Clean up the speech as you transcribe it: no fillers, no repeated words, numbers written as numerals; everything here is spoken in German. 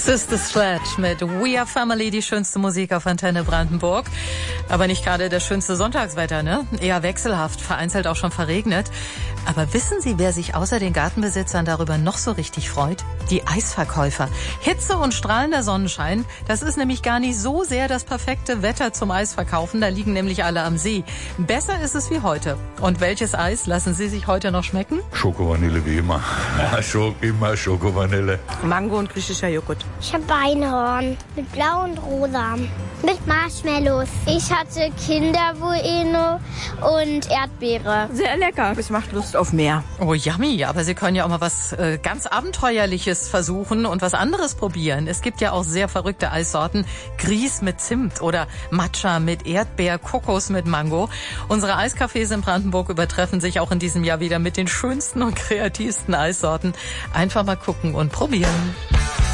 Sister Sledge mit We Are Family, die schönste Musik auf Antenne Brandenburg. Aber nicht gerade das schönste Sonntagswetter, ne? Eher wechselhaft, vereinzelt auch schon verregnet. Aber wissen Sie, wer sich außer den Gartenbesitzern darüber noch so richtig freut? Die Eisverkäufer. Hitze und strahlender Sonnenschein, das ist nämlich gar nicht so sehr das perfekte Wetter zum Eisverkaufen. Da liegen nämlich alle am See. Besser ist es wie heute. Und welches Eis lassen Sie sich heute noch schmecken? Schoko-Vanille wie immer. Immer Schoko-Vanille. Mango und griechischer Joghurt. Ich habe Einhorn mit blau und rosa. Mit Marshmallows. Ich hatte Kinder-Bueno und Erdbeere. Sehr lecker. Es macht Lust auf mehr. Oh, yummy. Aber Sie können ja auch mal was ganz Abenteuerliches versuchen und was anderes probieren. Es gibt ja auch sehr verrückte Eissorten. Grieß mit Zimt oder Matcha mit Erdbeer, Kokos mit Mango. Unsere Eiscafés in Brandenburg übertreffen sich auch in diesem Jahr wieder mit den schönsten und kreativsten Eissorten. Einfach mal gucken und probieren.